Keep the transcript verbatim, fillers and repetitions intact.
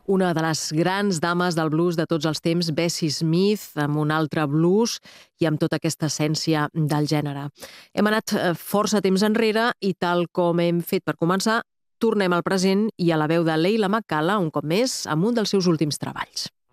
una de les grans dames del blues de tots els temps, Bessie Smith, amb un altre blues i amb tota aquesta essència del gènere. Hem anat força temps enrere i, tal com hem fet per començar, tornem al present i a la veu de Leila McCalla, un cop més, amb un dels seus últims treballs.